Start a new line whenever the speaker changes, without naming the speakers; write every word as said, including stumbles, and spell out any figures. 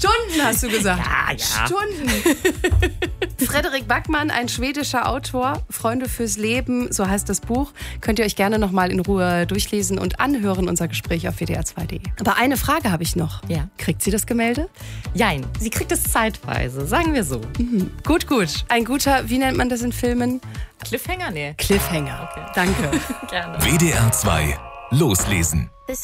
Stunden hast du gesagt.
Ja, ja.
Stunden. Frederik Backman, ein schwedischer Autor, Freunde fürs Leben, so heißt das Buch. Könnt ihr euch gerne nochmal in Ruhe durchlesen und anhören, unser Gespräch auf w d r zwei punkt d e. Aber eine Frage habe ich noch.
Ja.
Kriegt sie das Gemälde?
Jein, sie kriegt es zeitweise, sagen wir so.
Mhm. Gut, gut. Ein guter, wie nennt man das in Filmen?
Cliffhanger? Nee.
Cliffhanger.
Okay.
Danke.
Gerne.
W D R zwei Loslesen.